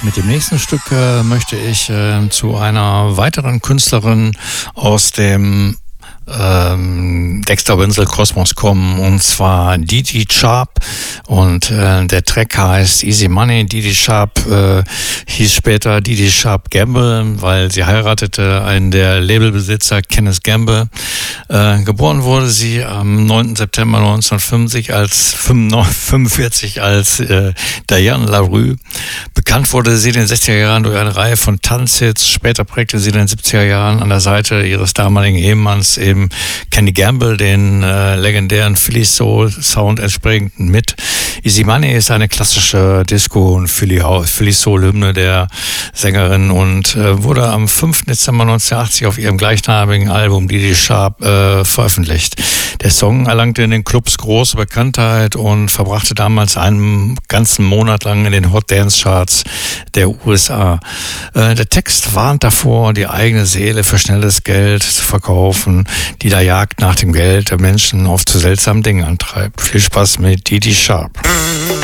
Mit dem nächsten Stück möchte ich zu einer weiteren Künstlerin aus dem Dexter Winslow Kosmos kommen, und zwar Dee Sharp, und der Track heißt Easy Money. Dee Sharp hieß später Dee Sharp Gamble, weil sie heiratete einen der Labelbesitzer, Kenneth Gamble. Geboren wurde sie am 9. September 1945 als Diane LaRue. Bekannt wurde sie in den 60er Jahren durch eine Reihe von Tanzhits. Später prägte sie in den 70er Jahren an der Seite ihres damaligen Ehemanns eben Kenny Gamble den legendären Philly Soul Sound entsprechend mit. Easy Money ist eine klassische Disco- und Philly Soul Hymne der Sängerin und wurde am 5. Dezember 1980 auf ihrem gleichnamigen Album Dee Sharp veröffentlicht. Der Song erlangte in den Clubs große Bekanntheit und verbrachte damals einen ganzen Monat lang in den Hot Dance Charts der USA. Der Text warnt davor, die eigene Seele für schnelles Geld zu verkaufen, die der Jagd nach dem Geld der Menschen oft zu seltsamen Dingen antreibt. Viel Spaß mit Dee Sharp.